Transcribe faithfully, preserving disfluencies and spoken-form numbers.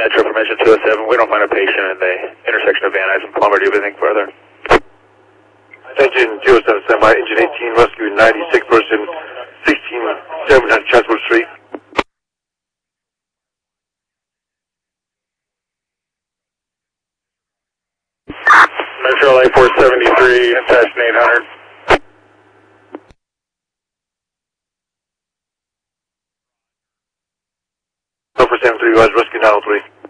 Metro permission two oh seven. We don't find a patient in the intersection of Van Nuys and Plummer. Do you have anything further? Attention two oh seven, standby, engine eighteen, rescue ninety-six person, sixteen seven on Chatsworth Street. Metro L A four seventy-three, attached eight hundred. four seven three, rescue nine oh three.